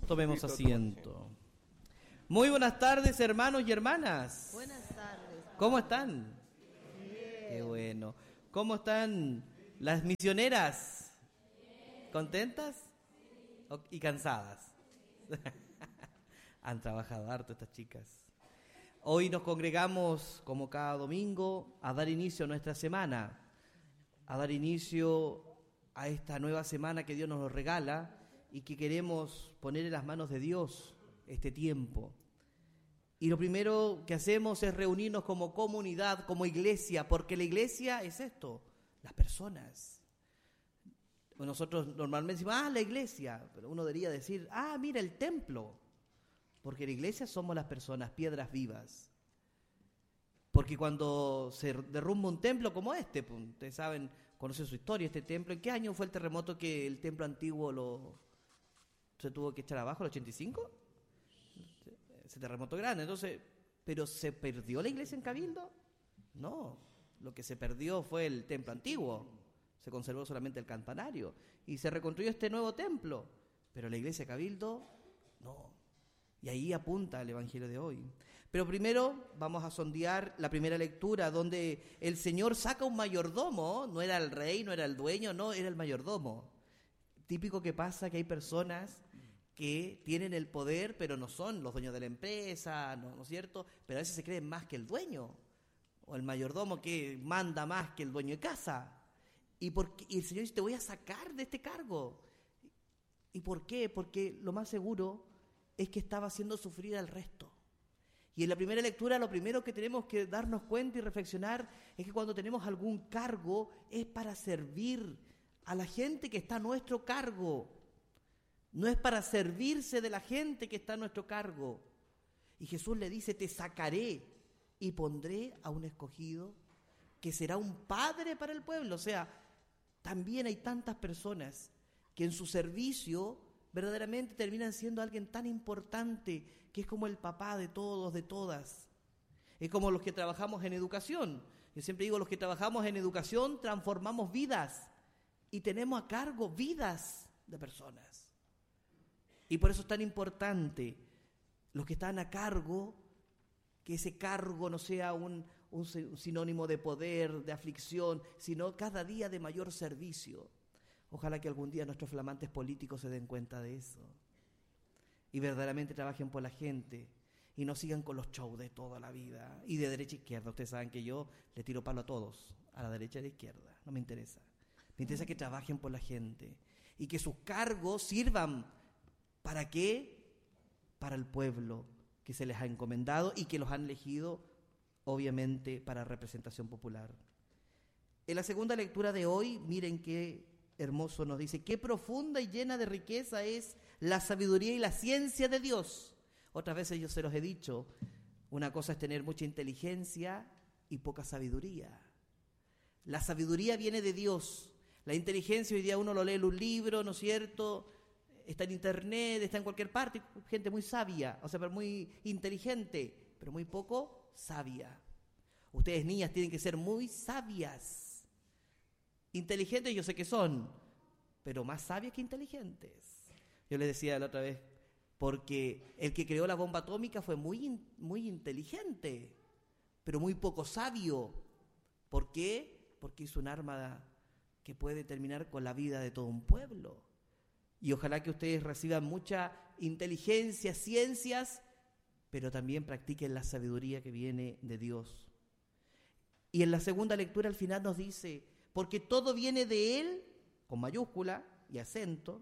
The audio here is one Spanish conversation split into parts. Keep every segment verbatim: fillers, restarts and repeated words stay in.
Tomemos asiento. Muy buenas tardes, hermanos y hermanas. Buenas tardes. ¿Cómo están? Bien. Qué bueno. ¿Cómo están las misioneras? ¿Contentas? O- ¿Y cansadas? Han trabajado harto estas chicas. Hoy nos congregamos, como cada domingo, a dar inicio a nuestra semana, a dar inicio a esta nueva semana que Dios nos regala y que queremos poner en las manos de Dios este tiempo. Y lo primero que hacemos es reunirnos como comunidad, como iglesia, porque la iglesia es esto, las personas. Nosotros normalmente decimos, ah, la iglesia, pero uno debería decir, ah, mira el templo, porque la iglesia somos las personas, piedras vivas. Porque cuando se derrumba un templo como este, pues, ustedes saben, conocen su historia, este templo, ¿en qué año fue el terremoto que el templo antiguo lo se tuvo que echar abajo, el ochenta y cinco? Ese terremoto grande, entonces, ¿pero se perdió la iglesia en Cabildo? No, lo que se perdió fue el templo antiguo, se conservó solamente el campanario y se reconstruyó este nuevo templo, pero la iglesia de Cabildo, no. Y ahí apunta el Evangelio de hoy. Pero primero vamos a sondear la primera lectura, donde el Señor saca un mayordomo, no era el rey, no era el dueño, no, era el mayordomo. Típico que pasa que hay personas que tienen el poder, pero no son los dueños de la empresa, ¿no, ¿no es cierto? Pero a veces se creen más que el dueño, o el mayordomo que manda más que el dueño de casa. Y, porque, y el Señor dice, te voy a sacar de este cargo. ¿Y por qué? Porque lo más seguro es que estaba haciendo sufrir al resto. Y en la primera lectura lo primero que tenemos que darnos cuenta y reflexionar es que cuando tenemos algún cargo es para servir a la gente que está a nuestro cargo. No es para servirse de la gente que está a nuestro cargo. Y Jesús le dice, te sacaré y pondré a un escogido que será un padre para el pueblo. O sea, también hay tantas personas que en su servicio verdaderamente terminan siendo alguien tan importante que es como el papá de todos, de todas. Es como los que trabajamos en educación. Yo siempre digo, los que trabajamos en educación transformamos vidas y tenemos a cargo vidas de personas. Y por eso es tan importante los que están a cargo, que ese cargo no sea un, un sinónimo de poder, de aflicción, sino cada día de mayor servicio. Ojalá que algún día nuestros flamantes políticos se den cuenta de eso y verdaderamente trabajen por la gente y no sigan con los shows de toda la vida y de derecha a izquierda. Ustedes saben que yo le tiro palo a todos, a la derecha y a la izquierda, no me interesa. Me interesa que trabajen por la gente y que sus cargos sirvan ¿para qué? Para el pueblo que se les ha encomendado y que los han elegido obviamente para representación popular. En la segunda lectura de hoy, miren qué hermoso nos dice, qué profunda y llena de riqueza es la sabiduría y la ciencia de Dios. Otras veces yo se los he dicho, una cosa es tener mucha inteligencia y poca sabiduría. La sabiduría viene de Dios. La inteligencia hoy día uno lo lee en un libro, ¿no es cierto? Está en internet, está en cualquier parte, gente muy sabia, o sea, pero muy inteligente, pero muy poco sabia. Ustedes niñas tienen que ser muy sabias. Inteligentes yo sé que son, pero más sabias que inteligentes. Yo les decía la otra vez, porque el que creó la bomba atómica fue muy, muy inteligente, pero muy poco sabio. ¿Por qué? Porque hizo un arma que puede terminar con la vida de todo un pueblo. Y ojalá que ustedes reciban mucha inteligencia, ciencias, pero también practiquen la sabiduría que viene de Dios. Y en la segunda lectura al final nos dice, porque todo viene de Él, con mayúscula y acento,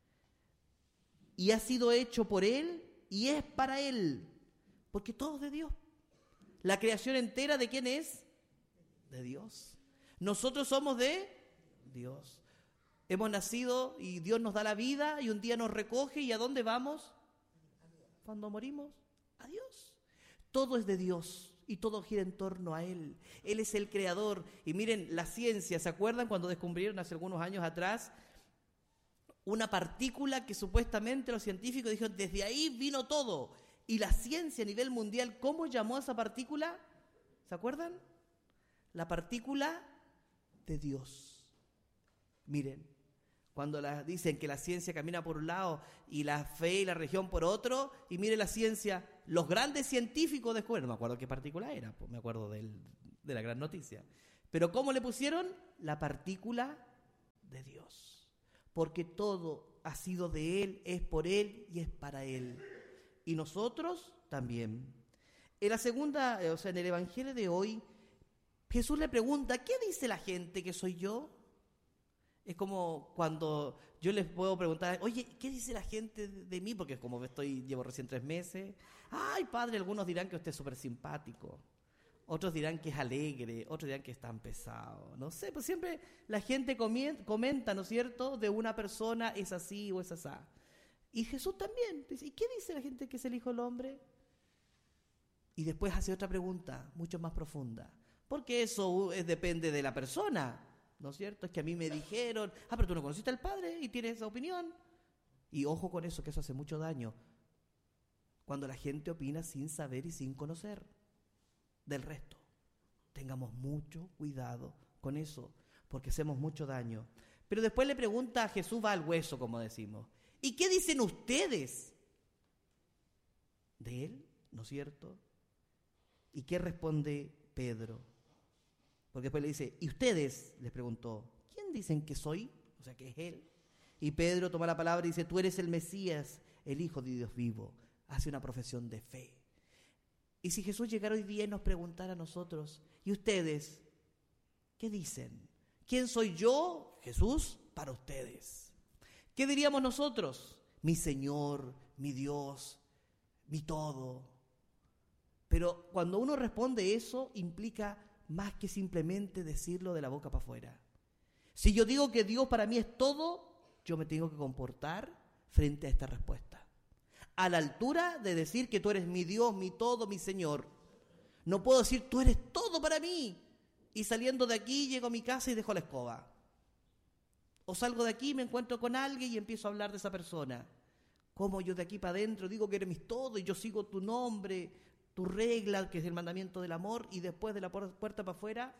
y ha sido hecho por Él y es para Él, porque todo es de Dios. La creación entera, ¿de quién es? De Dios. Nosotros somos de Dios. Hemos nacido y Dios nos da la vida y un día nos recoge y ¿a dónde vamos? Cuando morimos, a Dios. Todo es de Dios. Y todo gira en torno a Él. Él es el creador. Y miren, la ciencia, ¿se acuerdan cuando descubrieron hace algunos años atrás una partícula que supuestamente los científicos dijeron, desde ahí vino todo? Y la ciencia a nivel mundial, ¿cómo llamó a esa partícula? ¿Se acuerdan? La partícula de Dios. Miren, Cuando la, dicen que la ciencia camina por un lado y la fe y la religión por otro, y mire la ciencia, los grandes científicos descubrieron, no me acuerdo qué partícula era, pues me acuerdo del, de la gran noticia, pero ¿cómo le pusieron? La partícula de Dios, porque todo ha sido de Él, es por Él y es para Él, y nosotros también. En la segunda, o sea, en el Evangelio de hoy, Jesús le pregunta, ¿qué dice la gente que soy yo? Es como cuando yo les puedo preguntar, oye, ¿qué dice la gente de mí? Porque como estoy, llevo recién tres meses. Ay, padre, algunos dirán que usted es súper simpático. Otros dirán que es alegre. Otros dirán que es tan pesado. No sé, pues siempre la gente comenta, ¿no es cierto?, de una persona es así o es asá. Y Jesús también dice, ¿y qué dice la gente que es el Hijo del Hombre? Y después hace otra pregunta, mucho más profunda. Porque eso es, depende de la persona. ¿No es cierto? Es que a mí me dijeron, ah, pero tú no conociste al Padre y tienes esa opinión. Y ojo con eso, que eso hace mucho daño. Cuando la gente opina sin saber y sin conocer del resto. Tengamos mucho cuidado con eso, porque hacemos mucho daño. Pero después le pregunta a Jesús, va al hueso, como decimos. ¿Y qué dicen ustedes de él? ¿No es cierto? ¿Y qué responde Pedro? Porque después le dice, ¿y ustedes? Les preguntó, ¿quién dicen que soy? O sea, que es él. Y Pedro toma la palabra y dice, tú eres el Mesías, el Hijo de Dios vivo. Hace una profesión de fe. Y si Jesús llegara hoy día y nos preguntara a nosotros, ¿y ustedes? ¿Qué dicen? ¿Quién soy yo, Jesús, para ustedes? ¿Qué diríamos nosotros? Mi Señor, mi Dios, mi todo. Pero cuando uno responde eso, implica más que simplemente decirlo de la boca para afuera. Si yo digo que Dios para mí es todo, yo me tengo que comportar frente a esta respuesta. A la altura de decir que tú eres mi Dios, mi todo, mi Señor. No puedo decir, tú eres todo para mí. Y saliendo de aquí, llego a mi casa y dejo la escoba. O salgo de aquí y me encuentro con alguien y empiezo a hablar de esa persona. Como yo de aquí para adentro digo que eres mi todo y yo sigo tu nombre, tu regla, que es el mandamiento del amor, y después de la puerta para afuera,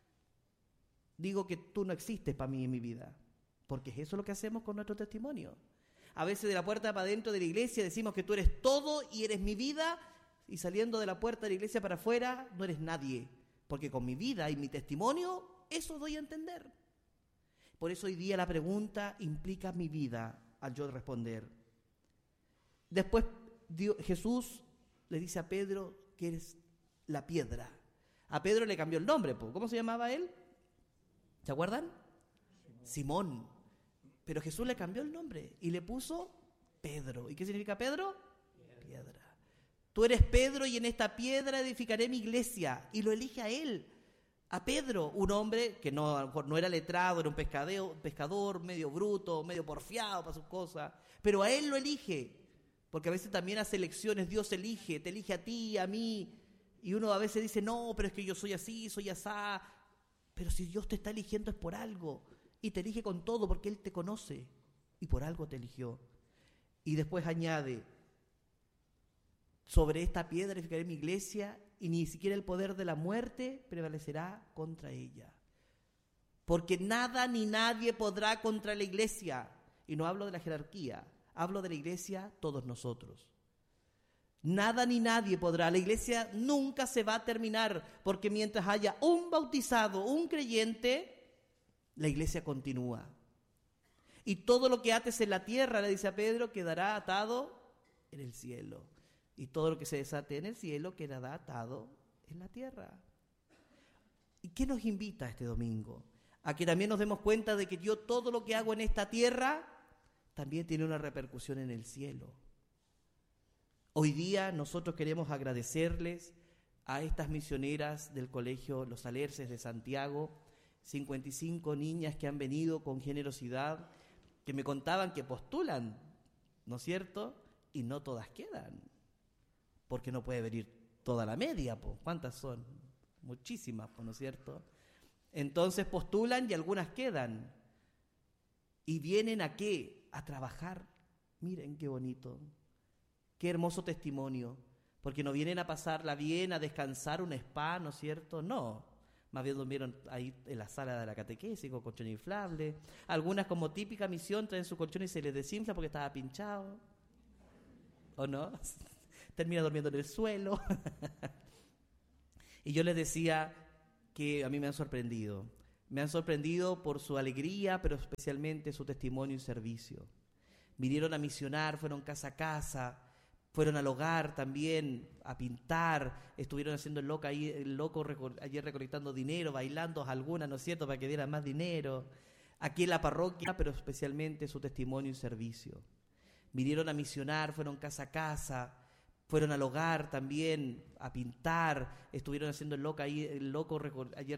digo que tú no existes para mí en mi vida. Porque es eso lo que hacemos con nuestro testimonio. A veces de la puerta para adentro de la iglesia decimos que tú eres todo y eres mi vida, y saliendo de la puerta de la iglesia para afuera, no eres nadie. Porque con mi vida y mi testimonio, eso doy a entender. Por eso hoy día la pregunta implica mi vida al yo responder. Después Dios, Jesús le dice a Pedro que eres la piedra. A Pedro le cambió el nombre, ¿cómo se llamaba él? ¿Se acuerdan? Simón. Simón. Pero Jesús le cambió el nombre y le puso Pedro. ¿Y qué significa Pedro? Piedra. Piedra. Tú eres Pedro y en esta piedra edificaré mi iglesia. Y lo elige a él, a Pedro, un hombre que no, a lo mejor no era letrado, era un pescador, pescador medio bruto, medio porfiado para sus cosas, pero a él lo elige. Porque a veces también hace elecciones, Dios elige, te elige a ti, a mí, y uno a veces dice, no, pero es que yo soy así, soy asá, pero si Dios te está eligiendo es por algo, y te elige con todo porque Él te conoce, y por algo te eligió. Y después añade, sobre esta piedra edificaré mi iglesia, y ni siquiera el poder de la muerte prevalecerá contra ella. Porque nada ni nadie podrá contra la iglesia, y no hablo de la jerarquía, hablo de la iglesia, todos nosotros. Nada ni nadie podrá. La iglesia nunca se va a terminar, porque mientras haya un bautizado, un creyente, la iglesia continúa. Y todo lo que ates en la tierra, le dice a Pedro, quedará atado en el cielo. Y todo lo que se desate en el cielo quedará atado en la tierra. ¿Y qué nos invita este domingo? A que también nos demos cuenta de que yo todo lo que hago en esta tierra también tiene una repercusión en el cielo. Hoy día nosotros queremos agradecerles a estas misioneras del colegio Los Alerces de Santiago, cincuenta y cinco niñas que han venido con generosidad, que me contaban que postulan, ¿no es cierto? Y no todas quedan, porque no puede venir toda la media, pues. ¿Cuántas son? Muchísimas, pues, ¿no es cierto? Entonces postulan y algunas quedan. ¿Y vienen a qué? A trabajar. Miren qué bonito, qué hermoso testimonio, porque no vienen a pasarla bien, a descansar un spa, ¿no es cierto? No, más bien durmieron ahí en la sala de la catequesis con colchón inflable. Algunas, como típica misión, traen su colchón y se les desinfla porque estaba pinchado. ¿O no? Termina durmiendo en el suelo. Y yo les decía que a mí me han sorprendido. Me han sorprendido por su alegría, pero especialmente su testimonio y servicio. Vinieron a misionar, fueron casa a casa, fueron al hogar también a pintar, estuvieron haciendo el loco, ahí, el loco recor- ayer recolectando dinero, bailando algunas, ¿no es cierto?, para que dieran más dinero. Aquí en la parroquia, pero especialmente su testimonio y servicio. Vinieron a misionar, fueron casa a casa, fueron al hogar también a pintar, estuvieron haciendo el loco, ahí, el loco recor- ayer